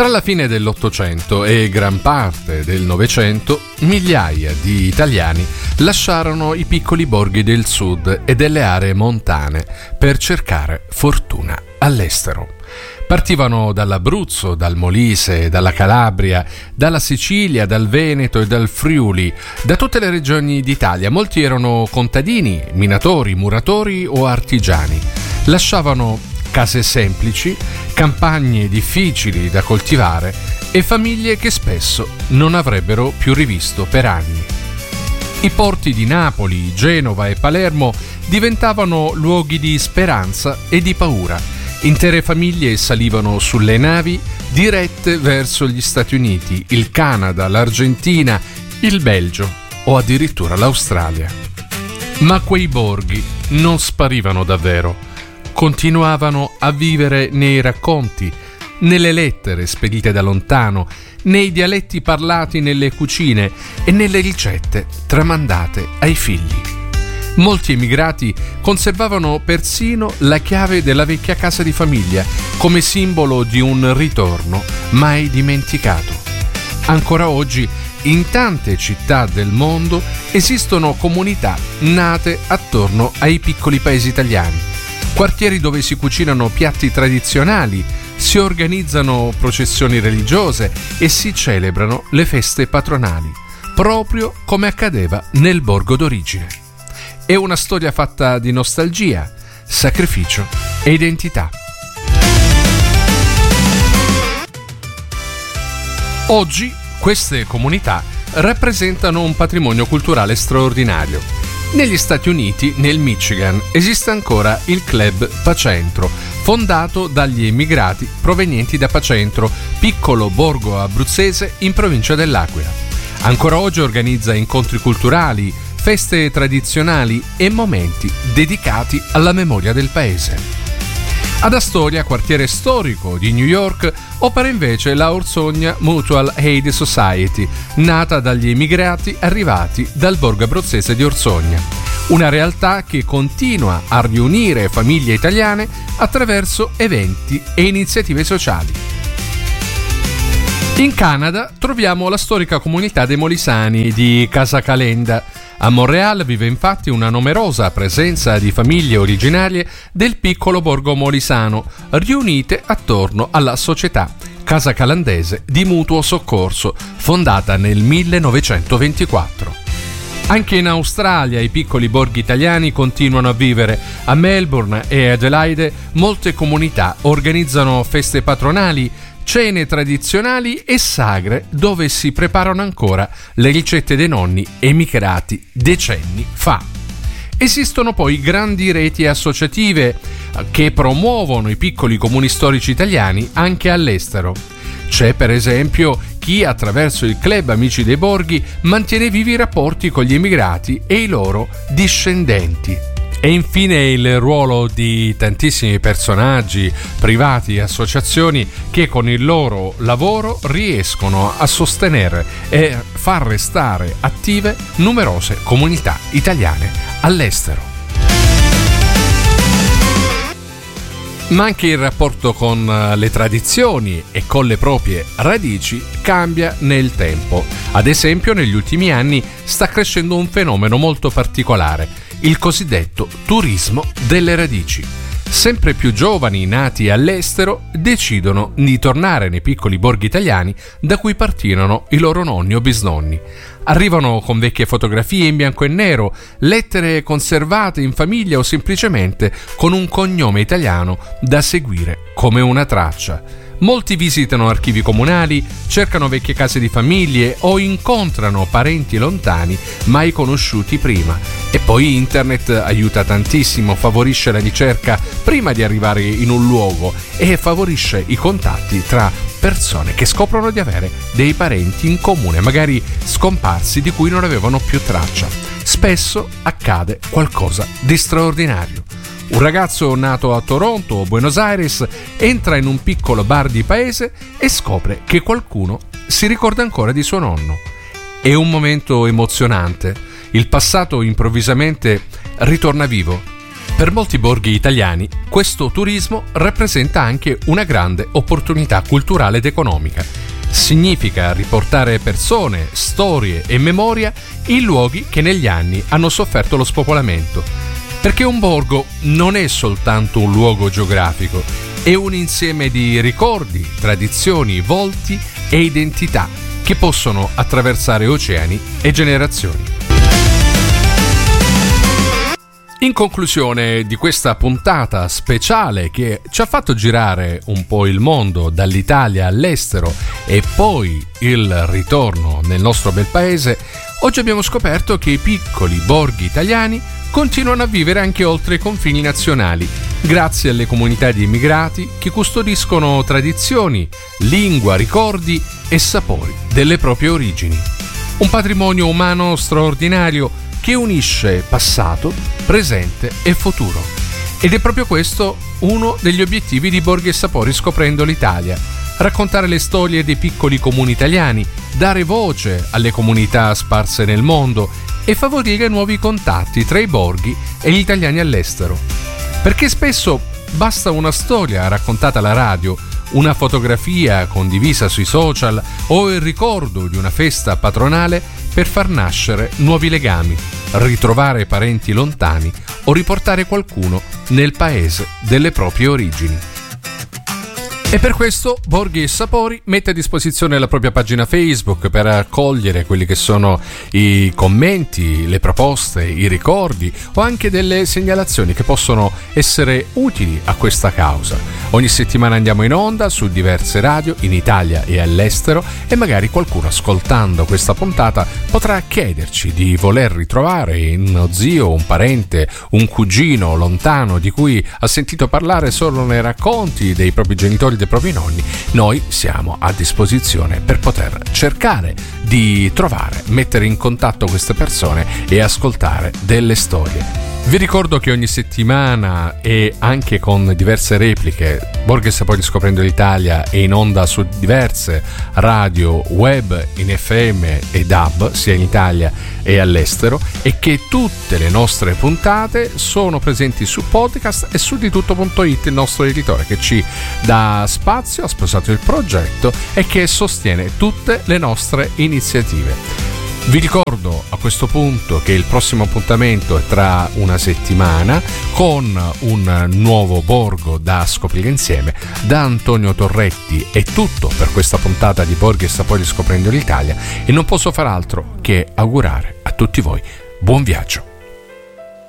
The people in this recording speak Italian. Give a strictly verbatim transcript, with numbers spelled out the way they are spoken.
Tra la fine dell'Ottocento e gran parte del Novecento, migliaia di italiani lasciarono i piccoli borghi del sud e delle aree montane per cercare fortuna all'estero. Partivano dall'Abruzzo, dal Molise, dalla Calabria, dalla Sicilia, dal Veneto e dal Friuli, da tutte le regioni d'Italia. Molti erano contadini, minatori, muratori o artigiani. Lasciavano case semplici, campagne difficili da coltivare e famiglie che spesso non avrebbero più rivisto per anni. I porti di Napoli, Genova e Palermo diventavano luoghi di speranza e di paura. Intere famiglie salivano sulle navi dirette verso gli Stati Uniti, il Canada, l'Argentina, il Belgio o addirittura l'Australia. Ma quei borghi non sparivano davvero. Continuavano a vivere nei racconti, nelle lettere spedite da lontano, nei dialetti parlati nelle cucine e nelle ricette tramandate ai figli. Molti emigrati conservavano persino la chiave della vecchia casa di famiglia come simbolo di un ritorno mai dimenticato. Ancora oggi, in tante città del mondo esistono comunità nate attorno ai piccoli paesi italiani, quartieri dove si cucinano piatti tradizionali, si organizzano processioni religiose e si celebrano le feste patronali, proprio come accadeva nel borgo d'origine. È una storia fatta di nostalgia, sacrificio e identità. Oggi queste comunità rappresentano un patrimonio culturale straordinario. Negli Stati Uniti, nel Michigan, esiste ancora il Club Pacentro, fondato dagli emigrati provenienti da Pacentro, piccolo borgo abruzzese in provincia dell'Aquila. Ancora oggi organizza incontri culturali, feste tradizionali e momenti dedicati alla memoria del paese. Ad Astoria, quartiere storico di New York, opera invece la Orsogna Mutual Aid Society, nata dagli emigrati arrivati dal borgo abruzzese di Orsogna, una realtà che continua a riunire famiglie italiane attraverso eventi e iniziative sociali. In Canada troviamo la storica comunità dei Molisani di Casa Calenda. A Montréal vive infatti una numerosa presenza di famiglie originarie del piccolo borgo molisano, riunite attorno alla società Casa Calandese di Mutuo Soccorso, fondata nel millenovecentoventiquattro. Anche in Australia i piccoli borghi italiani continuano a vivere. A Melbourne e Adelaide molte comunità organizzano feste patronali, cene tradizionali e sagre dove si preparano ancora le ricette dei nonni emigrati decenni fa. Esistono poi grandi reti associative che promuovono i piccoli comuni storici italiani anche all'estero. C'è per esempio chi attraverso il Club Amici dei Borghi mantiene vivi i rapporti con gli emigrati e i loro discendenti. E infine il ruolo di tantissimi personaggi, privati e associazioni che con il loro lavoro riescono a sostenere e far restare attive numerose comunità italiane all'estero. Ma anche il rapporto con le tradizioni e con le proprie radici cambia nel tempo. Ad esempio, negli ultimi anni sta crescendo un fenomeno molto particolare, il cosiddetto turismo delle radici. Sempre più giovani nati all'estero decidono di tornare nei piccoli borghi italiani da cui partirono i loro nonni o bisnonni. Arrivano con vecchie fotografie in bianco e nero, lettere conservate in famiglia o semplicemente con un cognome italiano da seguire come una traccia. Molti visitano archivi comunali, cercano vecchie case di famiglie o incontrano parenti lontani mai conosciuti prima. E poi internet aiuta tantissimo, favorisce la ricerca prima di arrivare in un luogo e favorisce i contatti tra persone che scoprono di avere dei parenti in comune, magari scomparsi di cui non avevano più traccia. Spesso accade qualcosa di straordinario. Un ragazzo nato a Toronto o Buenos Aires entra in un piccolo bar di paese e scopre che qualcuno si ricorda ancora di suo nonno. È un momento emozionante. Il passato improvvisamente ritorna vivo. Per molti borghi italiani questo turismo rappresenta anche una grande opportunità culturale ed economica. Significa riportare persone, storie e memoria in luoghi che negli anni hanno sofferto lo spopolamento. Perché un borgo non è soltanto un luogo geografico, è un insieme di ricordi, tradizioni, volti e identità che possono attraversare oceani e generazioni. In conclusione di questa puntata speciale che ci ha fatto girare un po' il mondo dall'Italia all'estero e poi il ritorno nel nostro bel paese, oggi abbiamo scoperto che i piccoli borghi italiani continuano a vivere anche oltre i confini nazionali, grazie alle comunità di immigrati che custodiscono tradizioni, lingua, ricordi e sapori delle proprie origini. Un patrimonio umano straordinario che unisce passato, presente e futuro. Ed è proprio questo uno degli obiettivi di Borghi e Sapori Scoprendo l'Italia: raccontare le storie dei piccoli comuni italiani, dare voce alle comunità sparse nel mondo e favorire nuovi contatti tra i borghi e gli italiani all'estero. Perché spesso basta una storia raccontata alla radio, una fotografia condivisa sui social o il ricordo di una festa patronale per far nascere nuovi legami, ritrovare parenti lontani o riportare qualcuno nel paese delle proprie origini. E per questo Borghi e Sapori mette a disposizione la propria pagina Facebook per accogliere quelli che sono i commenti, le proposte, i ricordi o anche delle segnalazioni che possono essere utili a questa causa. Ogni settimana andiamo in onda su diverse radio in Italia e all'estero e magari qualcuno ascoltando questa puntata potrà chiederci di voler ritrovare uno zio, un parente, un cugino lontano di cui ha sentito parlare solo nei racconti dei propri genitori, dei propri nonni. Noi siamo a disposizione per poter cercare di trovare, mettere in contatto queste persone e ascoltare delle storie. Vi ricordo che ogni settimana e anche con diverse repliche Borghi e Sapori Scoprendo l'Italia è in onda su diverse radio web, in F M e D A B sia in Italia e all'estero, e che tutte le nostre puntate sono presenti su podcast e su di tutto punto it, il nostro editore che ci dà spazio, ha sposato il progetto e che sostiene tutte le nostre iniziative. Vi ricordo a questo punto che il prossimo appuntamento è tra una settimana con un nuovo borgo da scoprire insieme. Da Antonio Torretti è tutto per questa puntata di Borghi e Sapori Scoprendo l'Italia e non posso far altro che augurare a tutti voi buon viaggio.